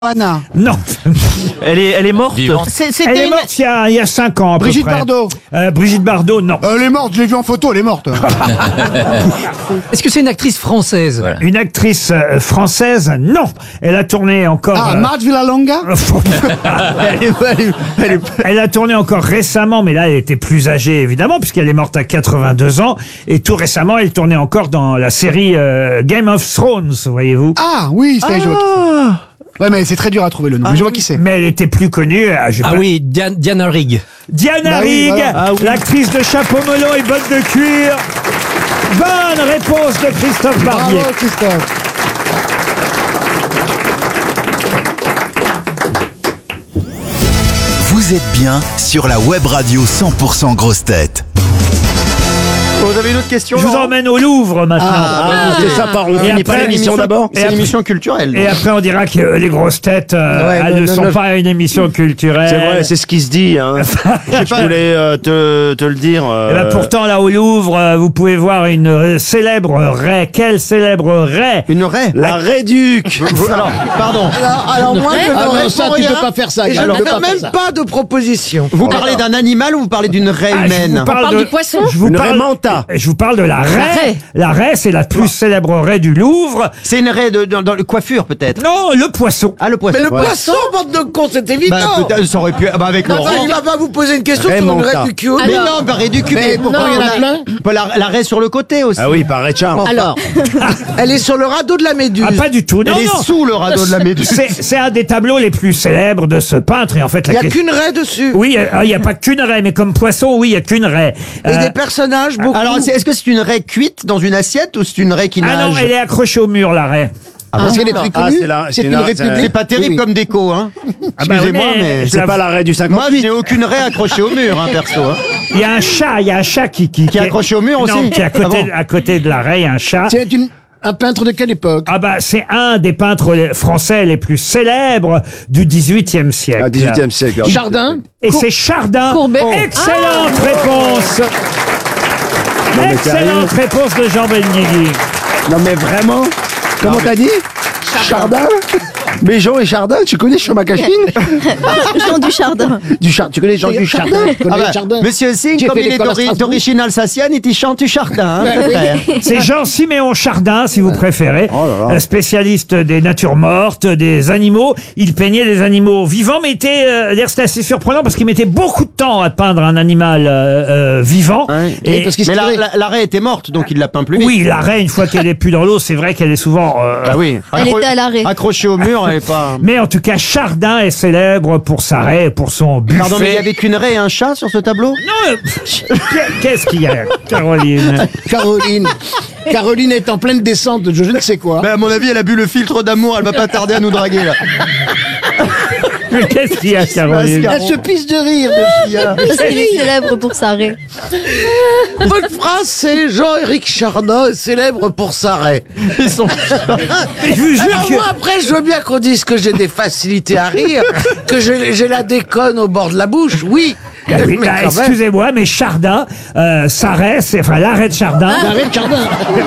Anna. Non. Elle est morte. Elle est morte il y a 5 ans à peu Brigitte près. Bardot. Brigitte Bardot, non. Elle est morte, je l'ai vue en photo, elle est morte. Est-ce que c'est une actrice française? Voilà. Une actrice française, non. Elle a tourné encore... Ah, Marge Villalonga. Elle a tourné encore récemment, mais là, elle était plus âgée, évidemment, puisqu'elle est morte à 82 ans. Et tout récemment, elle tournait encore dans la série Game of Thrones, voyez-vous. Ah oui, c'est je vois qui c'est. Ouais, mais c'est très dur à trouver le nom. Mais je vois qui c'est. Mais elle était plus connue. Oui, Diana Rigg. Diana Bah oui, Rigg, voilà. l'actrice de chapeau melon et bottes de cuir. Bonne réponse de Christophe Barbier. Bravo, Christophe. Vous êtes bien sur la web radio 100% Grosses Têtes. Vous avez une autre question? Je vous Laurent emmène au Louvre maintenant. c'est ça, on Et finit pas après, l'émission d'abord. et C'est une après- émission culturelle. Et après, on dira que les grosses têtes elles ne sont pas une émission culturelle. C'est vrai, c'est ce qui se dit. Hein. Je voulais te le dire. Et ben pourtant, là, au Louvre, vous pouvez voir une célèbre raie. Quelle célèbre raie? Une raie. La Réduc. Alors, pardon. Alors moi, je Ah ne non, ça, réponds tu rien. peux pas faire ça. Et je Gad, ne tu peux fais pas même faire ça. pas de proposition. Vous parlez d'un animal ou vous parlez d'une raie Ah, humaine? je vous parle Une raie manta. Je vous parle de la raie. La raie, c'est la plus célèbre raie du Louvre. C'est une raie dans le coiffure peut-être. Non, le poisson. Ah, le poisson. Mais le poisson, bande de cons, c'est évident. Peut-être, ça aurait pu. Avec Non, Laurent. il va pas vous poser une question sur une Raymond raie du cul. Mais non, raie du cul. Mais pourquoi il y en a plein? La raie sur le côté aussi. Ah oui, par Ray Charles. Alors, elle est sur le radeau de la Méduse. Ah, pas du tout. Non, Elle est non. sous le radeau de la Méduse. C'est un des tableaux les plus célèbres de ce peintre. Et en fait, Il la n'y a question... qu'une raie dessus. Oui, il n'y a pas qu'une raie, mais comme poisson, oui, il n'y a qu'une raie. Et des personnages, beaucoup. Alors, est-ce que c'est une raie cuite dans une assiette ou c'est une raie qui nage? Ah non, elle est accrochée au mur, la raie. Parce qu'elle est très connue. c'est une la- république. C'est pas terrible Oui. comme déco, hein. Ah bah oui, Excusez-moi, mais C'est pas la Raie du 50. moi, je n'ai aucune raie accrochée au mur, hein, perso. Hein. Il y a un chat qui Qui est accroché au mur Non, aussi. qui est Ah bon à côté de la raie, il y a un chat. C'est un peintre de quelle époque? Ah bah, c'est un des peintres français les plus célèbres du XVIIIe siècle. 18e siècle. Chardin. Et c'est Chardin. Courbet. Excellente réponse. mais Excellente réponse de Jean Benguigui. Non mais vraiment. Comment t'as dit? Chardin. Mais Jean et Chardin, tu connais Jean Macachine? Jean du Chardin. Tu connais Jean du Chardin? Tu connais Ah bah, Chardin? Monsieur Singh, J'ai comme fait il est l'école à Strasbourg. d'origine alsacienne, il chante du Chardin. Hein, frère. C'est Jean-Siméon Chardin, si vous préférez, Oh là là. spécialiste des natures mortes, des animaux. Il peignait des animaux vivants, mais d'ailleurs, c'était assez surprenant parce qu'il mettait beaucoup de temps à peindre un animal vivant. Ouais. Et parce qu'il se Mais tirait. la raie était morte, donc il l'a peint plus vite. oui, la raie, une fois qu'elle est plus dans l'eau, c'est vrai qu'elle est souvent. Ah oui. Elle était à l'arrêt. Accrochée au mur, elle est pas. Mais en tout cas, Chardin est célèbre pour sa raie, pour son buffet. Pardon, mais il y avait qu'une raie et un chat sur ce tableau? Non, qu'est-ce qu'il y a, Caroline? Caroline est en pleine descente de je ne sais quoi. À mon avis, elle a bu le filtre d'amour, elle va pas tarder à nous draguer là. Mais qu'est-ce qu'il y a, Caroline? Elle se pisse de rire dessus. Parce qu'il est célèbre pour sa raie. Votre phrase, c'est Jean-Éric Chardin est célèbre pour sa raie. Ils sont. Mais je vous jure Alors que... moi, après, je veux bien qu'on dise que j'ai des facilités à rire, que j'ai la déconne au bord de la bouche, oui. Ah oui, Mais bah, quand même. excusez-moi, mais Chardin, sa raie, enfin l'arrêt de Chardin. Arrête Chardin.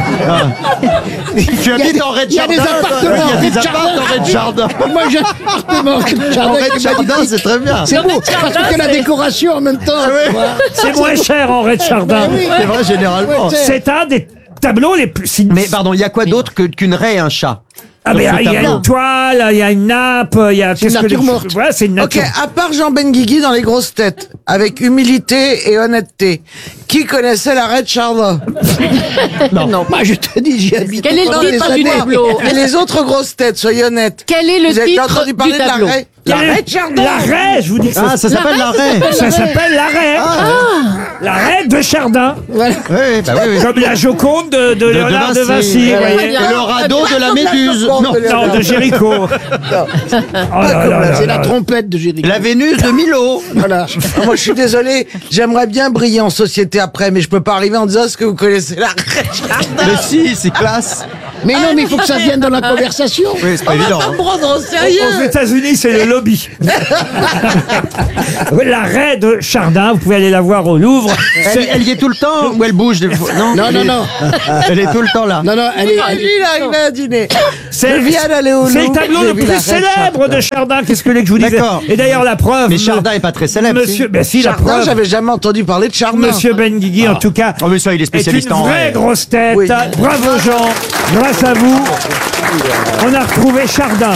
Tu habites en raie de il y a des Chardin? appartements Il y a en des raie de appartements en raie de Chardin. Moi j'ai un appartement en En raie de Chardin, c'est très bien. C'est beau, parce que la décoration en même temps. tu vois. C'est moins cher en raie de Chardin. C'est vrai, généralement. Ouais, C'est un des tableaux les plus... Mais pardon, il y a quoi d'autre qu'une raie et un chat? Ah, mais Sur ce il y a tableau. une toile, il y a une nappe, il y a... une nature morte. Ouais, c'est une Ok, nature... à part Jean Benguigui dans les grosses têtes, avec humilité et honnêteté, qui connaissait la raie de Chardin? Non, moi je te dis, j'y habite. Quel est le pendant des titre du années. tableau? Et les autres grosses têtes, soyez honnêtes. Quel est le Vous avez titre entendu du parler de la tableau? raie? La raie de Chardin. La raie, je vous dis que Ah, ça s'appelle la raie. ça s'appelle la raie. La raie de Chardin. Voilà. Oui, bah oui, oui. Comme la Joconde de Léonard de Vinci. vous voyez. Et le radeau de la Méduse. Comme la Non. Joconde Non, de Géricault. Oh là là là C'est là. la trompette de Jéricho. La Vénus de Milo. Voilà. Ah, moi, je suis désolé, j'aimerais bien briller en société après, mais je peux pas arriver en disant est-ce que vous connaissez la raie de Chardin? Mais si, c'est classe. Mais non, mais il faut que ça vienne dans la conversation. Oui, c'est pas évident. Pas hein. me prendre au Aux sérieux. États-Unis, c'est le lobby. La raie de Chardin, vous pouvez aller la voir au Louvre. Elle y est tout le temps ou elle bouge des fois? Non, Non, non, non. Elle est tout le temps là. Non, non, elle est... Lui, il est arrivé à dîner. C'est Je viens d'aller au c'est le Louvre, tableau j'ai le vu plus la reine célèbre Chardin. de Chardin. Qu'est-ce que je vous disais? D'accord. Et d'ailleurs, la preuve. Mais Chardin est pas très célèbre. Monsieur, ben si, la Chardin, preuve. j'avais jamais entendu parler de Chardin. Monsieur Benguigui, en tout cas, Oh, mais ça, il est est spécialiste une en vraie raie. grosse tête. Oui. Bravo Jean. Grâce à vous, on a retrouvé Chardin.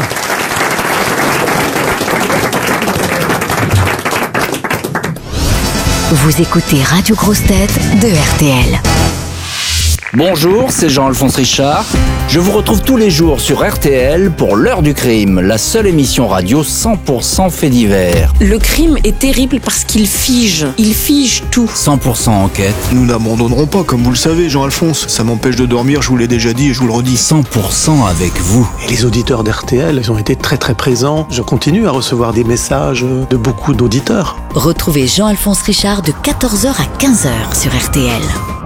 Vous écoutez Radio Grosse Tête de RTL. Bonjour, c'est Jean-Alphonse Richard. Je vous retrouve tous les jours sur RTL pour l'heure du crime, la seule émission radio 100% fait divers. Le crime est terrible parce qu'il fige. Il fige tout. 100% enquête, Nous n'abandonnerons pas, comme vous le savez, Jean-Alphonse. Ça m'empêche de dormir, je vous l'ai déjà dit et je vous le redis. 100% avec vous. Et les auditeurs d'RTL, ils ont été très très présents. Je continue à recevoir des messages de beaucoup d'auditeurs. Retrouvez Jean-Alphonse Richard de 14h à 15h sur RTL.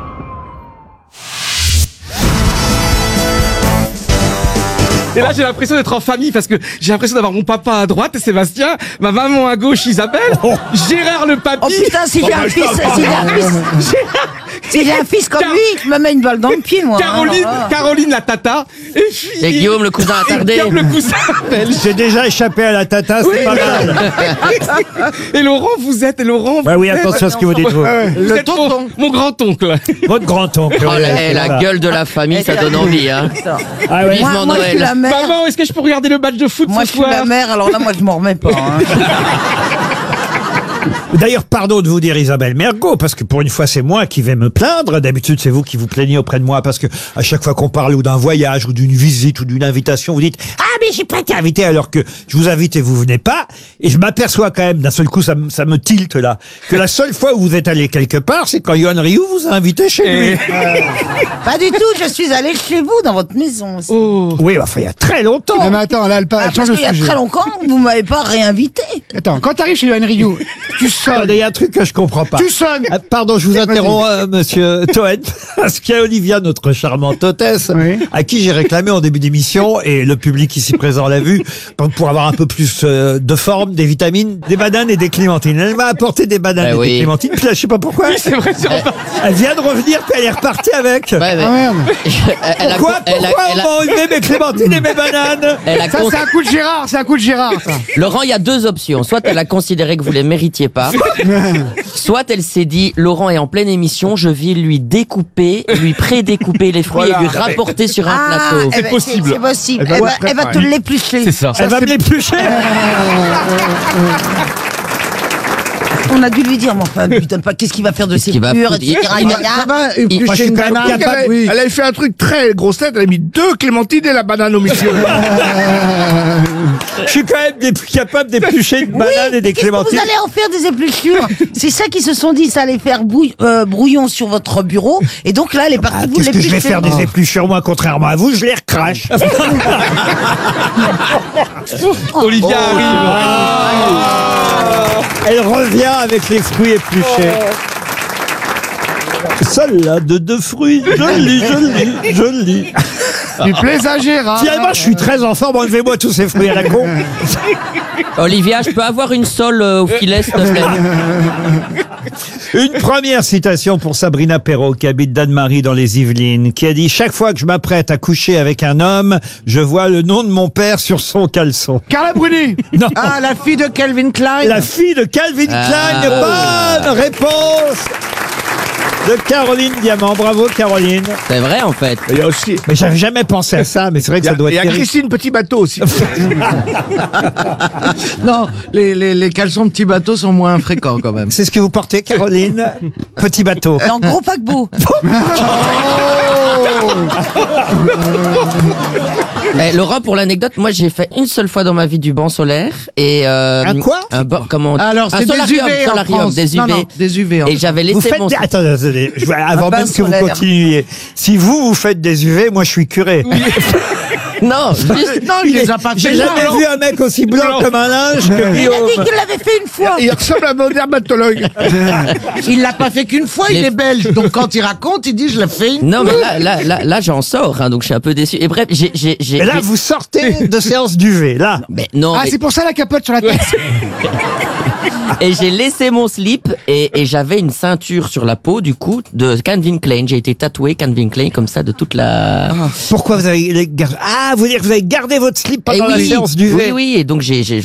Et là, j'ai l'impression d'être en famille parce que j'ai l'impression d'avoir mon papa à droite, Sébastien, ma maman à gauche, Isabelle, Gérard le papy. Oh putain, si j'ai un fils, si j'ai un fils comme lui, je me mets une balle dans le pied, moi. Caroline la tata, et puis... Et Guillaume le cousin attardé. Guillaume le cousin belge. J'ai déjà échappé à la tata, c'est pas mal. Et Laurent, vous êtes, Bah oui, attention à ce que vous dites, vous. Vous êtes mon grand-oncle. Votre grand-oncle. Oh, ouais, la c'est ça. gueule de la famille, ça donne envie, hein. Ah ouais. Vivement Moi, je suis Noël. la mère. Maman, est-ce que je peux regarder le match de foot Moi, ce je suis la soir? mère, alors là, moi, je m'en remets pas. hein. D'ailleurs, pardon de vous dire Isabelle Mergo, parce que pour une fois, c'est moi qui vais me plaindre. D'habitude, c'est vous qui vous plaignez auprès de moi, parce que à chaque fois qu'on parle ou d'un voyage, ou d'une visite, ou d'une invitation, vous dites « Ah, mais j'ai pas été invité !» alors que je vous invite et vous venez pas. Et je m'aperçois quand même, d'un seul coup, ça me tilte là, que la seule fois où vous êtes allé quelque part, c'est quand Yoann Rioux vous a invité chez lui. Pas du tout, je suis allée chez vous, dans votre maison aussi. Oui, enfin, il y a très longtemps. Non, mais attends, là, elle Ah, change parce de qu'il y a sujet. très longtemps, vous m'avez pas réinvité. Attends, quand t'arrives chez Yoann Rioux, tu sonnes. Attendez, il y a un truc que je comprends pas. Tu sonnes. Ah, pardon, je vous interromps, monsieur Toen, parce qu'il y a Olivia, notre charmante hôtesse, Oui. à qui j'ai réclamé en début d'émission, et le public ici présent l'a vu, pour avoir un peu plus de forme, des vitamines, des bananes et des clémentines. Elle m'a apporté des bananes et des oui. clémentines, puis là, je sais pas pourquoi. Oui, c'est vrai, c'est reparti. Elle vient de revenir, puis elle est repartie avec. Ouais, mais- Ah merde. elle a- Pourquoi elle a- Pourquoi elle a- on m'a enlevé mes clémentines et mes bananes elle a Ça, con- c'est un coup de Gérard, c'est un coup de Gérard, ça. Laurent, il y a deux options. Soit elle a considéré que vous les méritiez pas, soit elle s'est dit, Laurent est en pleine émission, je vais lui découper, lui pré-découper les fruits et lui rapporter sur un plateau. eh ben, possible. C'est possible. Elle va Elle va te l'éplucher. C'est ça. Elle va me l'éplucher. On a dû lui dire, mais enfin, ne lui donne pas, qu'est-ce qu'il va faire de ses qu'il va purs, foutre etc. Ah bah, Moi, je éplucher suis une quand même banane. capable- Elle avait fait un truc très grosse tête, elle a mis 2 clémentines et la banane au milieu. Je suis quand même capable d'éplucher une banane et des Qu'est-ce que clémentines. vous allez en faire des épluchures? C'est ça qu'ils se sont dit, ça allait faire brouillon sur votre bureau. Et donc là, elle est partie Ah, vous qu'est-ce que je vais l'éplucher. faire des épluchures, moi, contrairement à vous, je les recrache. Olivia arrive. Elle revient avec les fruits épluchés. Salade de fruits, joli. Tu plais à Gérard. Finalement, je suis très en forme, enlevez-moi tous ces fruits à la con. Olivia, je peux avoir une sole au filet, s'il te plaît? Une première citation pour Sabrina Perrault, qui habite Danemarie dans les Yvelines, qui a dit « Chaque fois que je m'apprête à coucher avec un homme, je vois le nom de mon père sur son caleçon. Carla Bruni. » Non, Ah, la fille de Calvin Klein. la fille de Calvin Klein, bonne réponse de Caroline Diamant. Bravo Caroline. C'est vrai, en fait. Il y a aussi. Mais j'avais jamais pensé à ça, mais c'est vrai que ça doit Il y être a terrible. Christine Petit Bateau aussi. Non, les caleçons petits bateaux sont moins fréquents quand même. C'est ce que vous portez, Caroline? Petit bateau. Non, gros paquebot. Laurent, pour l'anecdote, moi j'ai fait une seule fois dans ma vie du banc solaire et Un quoi? un banc, comment Alors, un c'est des solarium, UV en solarium, France. des UV. Non, non, des UV. Et j'avais Vous laissé faites mon des... Attendez, avant bain même que vous solaire. continuiez. Si vous faites des UV, moi je suis curé. Non, juste- Non, il les a pas J'ai fait jamais blanc. vu un mec aussi blanc comme un linge que Il a dit Guillaume. qu'il l'avait fait une fois. Il ressemble à mon dermatologue. Il l'a pas fait qu'une fois, il Les- est belge. Donc quand il raconte, il dit je l'ai fait une non, mais là, j'en sors, hein, donc je suis un peu déçu. Et bref, Et là, vous sortez de séance d'UV, là. Mais non, Ah, mais- c'est pour ça la capote sur la tête. et j'ai laissé mon slip et j'avais une ceinture sur la peau, du coup, de Calvin Klein. J'ai été tatoué Calvin Klein comme ça de toute la... Pourquoi vous avez gardé... Ah, vous voulez dire que vous avez gardé votre slip Eh pendant la oui, séance d'UV? oui, et donc j'ai